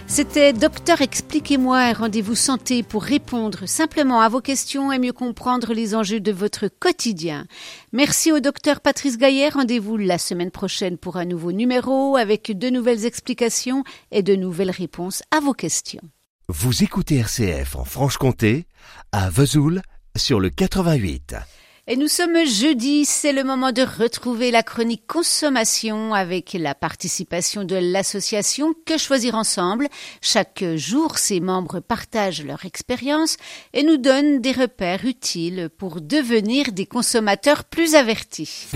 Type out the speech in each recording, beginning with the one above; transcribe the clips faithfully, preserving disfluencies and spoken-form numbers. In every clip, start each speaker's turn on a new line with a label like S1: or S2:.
S1: C'était Docteur Expliquez-moi, un rendez-vous santé pour répondre simplement à vos questions et mieux comprendre les enjeux de votre quotidien. Merci au docteur Patrice Gaillet. Rendez-vous la semaine prochaine pour un nouveau numéro avec de nouvelles explications et de nouvelles réponses à vos questions.
S2: Vous écoutez R C F en Franche-Comté, à Vesoul, sur le quatre-vingt-huit.
S1: Et nous sommes jeudi, c'est le moment de retrouver la chronique consommation avec la participation de l'association Que Choisir Ensemble. Chaque jour, ses membres partagent leur expérience et nous donnent des repères utiles pour devenir des consommateurs plus avertis.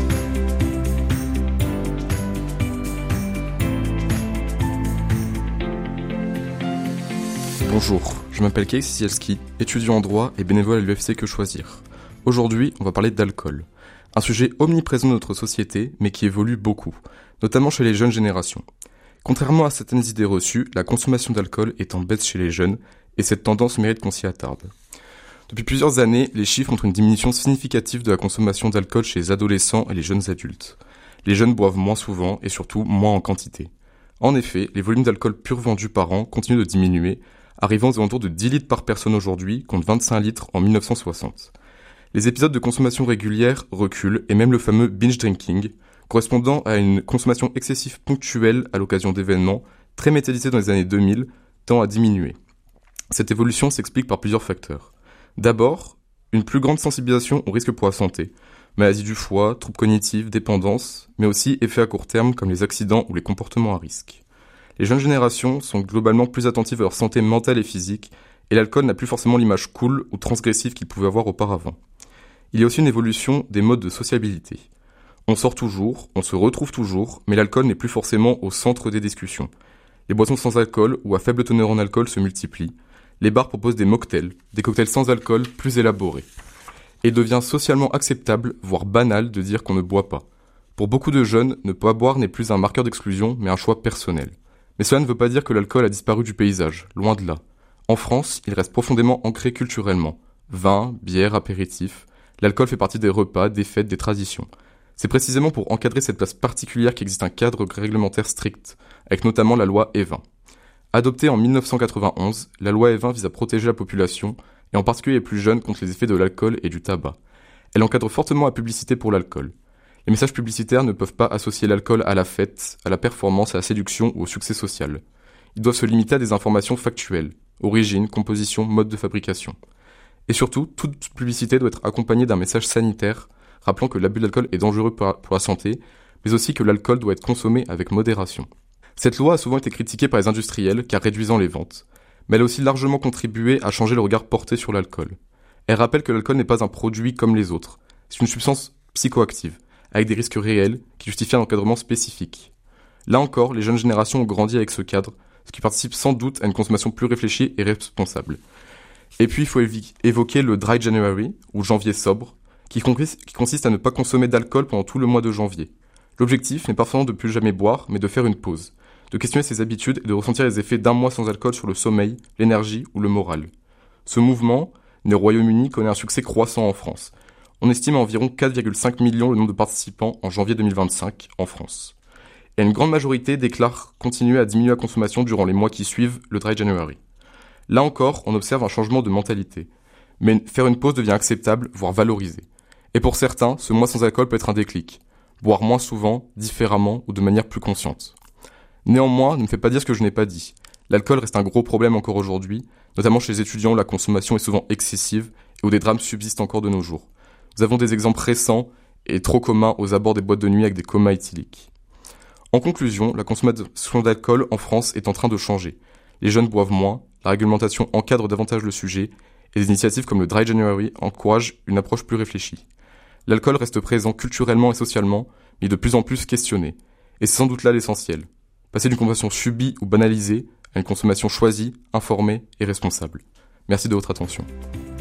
S3: Bonjour, je m'appelle Kay Sisielski, étudiant en droit et bénévole à l'U F C Que Choisir. Aujourd'hui, on va parler d'alcool. Un sujet omniprésent de notre société, mais qui évolue beaucoup, notamment chez les jeunes générations. Contrairement à certaines idées reçues, la consommation d'alcool est en baisse chez les jeunes, et cette tendance mérite qu'on s'y attarde. Depuis plusieurs années, les chiffres montrent une diminution significative de la consommation d'alcool chez les adolescents et les jeunes adultes. Les jeunes boivent moins souvent, et surtout moins en quantité. En effet, les volumes d'alcool pur vendus par an continuent de diminuer, arrivant aux alentours de dix litres par personne aujourd'hui, contre vingt-cinq litres en mille neuf cent soixante. Les épisodes de consommation régulière reculent, et même le fameux binge drinking, correspondant à une consommation excessive ponctuelle à l'occasion d'événements, très métallisés dans les années deux mille, tend à diminuer. Cette évolution s'explique par plusieurs facteurs. D'abord, une plus grande sensibilisation aux risques pour la santé, maladies du foie, troubles cognitifs, dépendance, mais aussi effets à court terme comme les accidents ou les comportements à risque. Les jeunes générations sont globalement plus attentives à leur santé mentale et physique, et l'alcool n'a plus forcément l'image cool ou transgressive qu'il pouvait avoir auparavant. Il y a aussi une évolution des modes de sociabilité. On sort toujours, on se retrouve toujours, mais l'alcool n'est plus forcément au centre des discussions. Les boissons sans alcool ou à faible teneur en alcool se multiplient. Les bars proposent des mocktails, des cocktails sans alcool plus élaborés. Et il devient socialement acceptable, voire banal, de dire qu'on ne boit pas. Pour beaucoup de jeunes, ne pas boire n'est plus un marqueur d'exclusion, mais un choix personnel. Mais cela ne veut pas dire que l'alcool a disparu du paysage, loin de là. En France, il reste profondément ancré culturellement. Vin, bière, apéritifs, l'alcool fait partie des repas, des fêtes, des traditions. C'est précisément pour encadrer cette place particulière qu'existe un cadre réglementaire strict, avec notamment la loi Evin. Adoptée en mille neuf cent quatre-vingt-onze, la loi Evin vise à protéger la population, et en particulier les plus jeunes, contre les effets de l'alcool et du tabac. Elle encadre fortement la publicité pour l'alcool. Les messages publicitaires ne peuvent pas associer l'alcool à la fête, à la performance, à la séduction ou au succès social. Ils doivent se limiter à des informations factuelles, origine, composition, mode de fabrication. Et surtout, toute publicité doit être accompagnée d'un message sanitaire, rappelant que l'abus d'alcool est dangereux pour la santé, mais aussi que l'alcool doit être consommé avec modération. Cette loi a souvent été critiquée par les industriels, car réduisant les ventes. Mais elle a aussi largement contribué à changer le regard porté sur l'alcool. Elle rappelle que l'alcool n'est pas un produit comme les autres. C'est une substance psychoactive, avec des risques réels, qui justifient un encadrement spécifique. Là encore, les jeunes générations ont grandi avec ce cadre, ce qui participe sans doute à une consommation plus réfléchie et responsable. Et puis, il faut évi- évoquer le Dry January, ou janvier sobre, qui, con- qui consiste à ne pas consommer d'alcool pendant tout le mois de janvier. L'objectif n'est pas forcément de plus jamais boire, mais de faire une pause, de questionner ses habitudes et de ressentir les effets d'un mois sans alcool sur le sommeil, l'énergie ou le moral. Ce mouvement, né au Royaume-Uni, connaît un succès croissant en France. On estime à environ quatre virgule cinq millions le nombre de participants en janvier deux mille vingt-cinq en France. Et une grande majorité déclare continuer à diminuer la consommation durant les mois qui suivent le Dry January. Là encore, on observe un changement de mentalité. Mais faire une pause devient acceptable, voire valorisé. Et pour certains, ce mois sans alcool peut être un déclic. Boire moins souvent, différemment ou de manière plus consciente. Néanmoins, ne me faites pas dire ce que je n'ai pas dit. L'alcool reste un gros problème encore aujourd'hui, notamment chez les étudiants où la consommation est souvent excessive et où des drames subsistent encore de nos jours. Nous avons des exemples récents et trop communs aux abords des boîtes de nuit avec des comas éthyliques. En conclusion, la consommation d'alcool en France est en train de changer. Les jeunes boivent moins, la réglementation encadre davantage le sujet, et des initiatives comme le Dry January encouragent une approche plus réfléchie. L'alcool reste présent culturellement et socialement, mais de plus en plus questionné. Et c'est sans doute là l'essentiel. Passer d'une consommation subie ou banalisée à une consommation choisie, informée et responsable. Merci de votre attention.